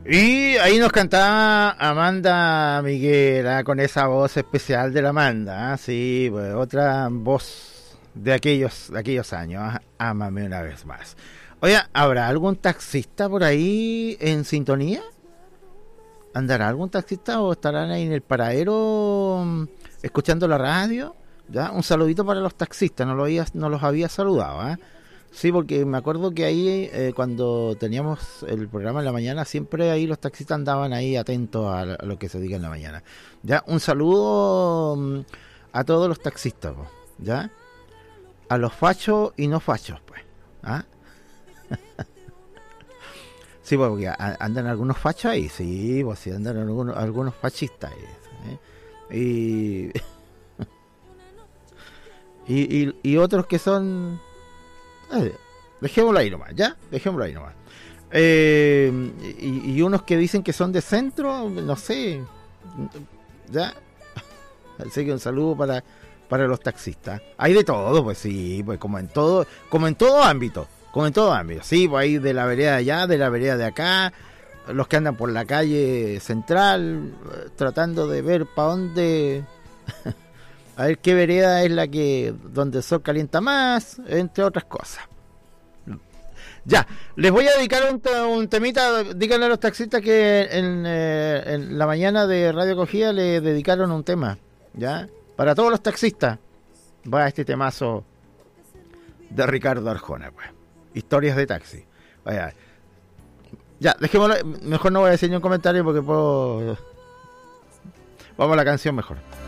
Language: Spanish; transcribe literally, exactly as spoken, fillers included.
Y ahí nos cantaba Amanda Miguel, con esa voz especial de la Amanda, ¿eh? Sí, pues, otra voz de aquellos, de aquellos años, ¿eh? Ámame una vez más. Oye, ¿habrá algún taxista por ahí en sintonía? ¿Andará algún taxista o estarán ahí en el paradero escuchando la radio? ¿Ya? Un saludito para los taxistas, no, lo había, no los había saludado, ¿eh? Sí, porque me acuerdo que ahí eh, cuando teníamos el programa en la mañana, siempre ahí los taxistas andaban ahí atentos a, a lo que se diga en la mañana. Ya, un saludo um, a todos los taxistas, pues, ya, a los fachos y no fachos, pues, ¿ah? Sí, pues, porque andan algunos fachos ahí, sí, pues sí, andan algunos, algunos fascistas ahí, ¿eh? y, y, y y otros que son... Eh, dejémoslo ahí nomás, ¿ya? Dejémoslo ahí nomás. Eh, y, y unos que dicen que son de centro, no sé, ¿ya? Así que un saludo para, para los taxistas. Hay de todo, pues sí, pues como en todo, como en todo ámbito, como en todo ámbito. Sí, pues hay de la vereda de allá, de la vereda de acá, los que andan por la calle central, tratando de ver para dónde... A ver qué vereda es la que donde el sol calienta más, entre otras cosas. Ya, les voy a dedicar un, un temita. Díganle a los taxistas que en, eh, en la mañana de Radio Acogida le dedicaron un tema, ¿ya? Para todos los taxistas va este temazo de Ricardo Arjona, pues. Historias de taxi. Vaya. Ya, dejémoslo. Mejor no voy a decir ni un comentario porque puedo... Vamos a la canción mejor.